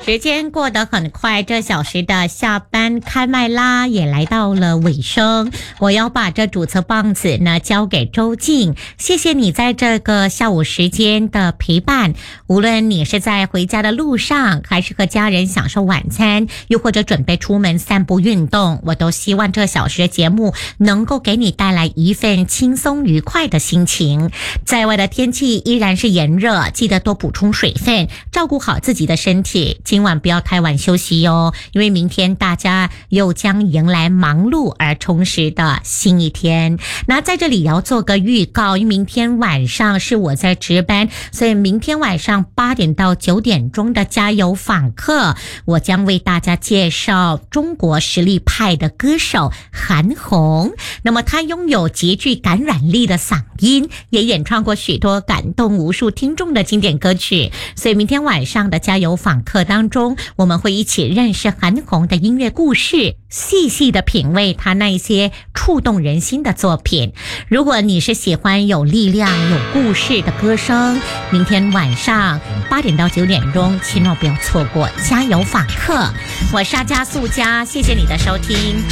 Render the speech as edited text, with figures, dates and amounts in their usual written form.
时间过得很快，这小时的下班开麦啦也来到了尾声。我要把这主持棒子呢交给周静，谢谢你在这个下午时间的陪伴。无论你是在回家的路上，还是和家人享受晚餐，又或者准备出门散步运动，我都希望这小时的节目能够给你带来一份轻松愉快的心情。在外的天气依然是炎热，记得多补充水分，照顾好自己的身体。今晚不要太晚休息哟，因为明天大家又将迎来忙碌而充实的新一天。那在这里要做个预告，因为明天晚上是我在值班，所以明天晚上8点到9点钟的加油访客，我将为大家介绍中国实力派的歌手韩红。那么她拥有极具感染力的嗓音，也演唱过许多感动无数听众的经典歌曲，所以明天晚上的加油访客当中，我们会一起认识韩红的音乐故事，细细的品味她那些触动人心的作品。如果你是喜欢有力量有故事的歌声，明天晚上8点到9点钟千万不要错过加油访客。我是阿加素佳，谢谢你的收听。